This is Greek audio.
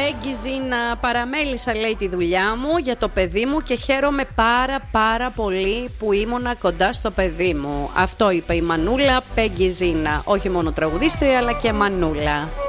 Πέγγι Ζήνα, παραμέλησα λέει τη δουλειά μου για το παιδί μου και χαίρομαι πάρα πολύ που ήμουνα κοντά στο παιδί μου. Αυτό είπε η Μανούλα Πέγγι Ζήνα. Όχι μόνο τραγουδίστρια αλλά και Μανούλα.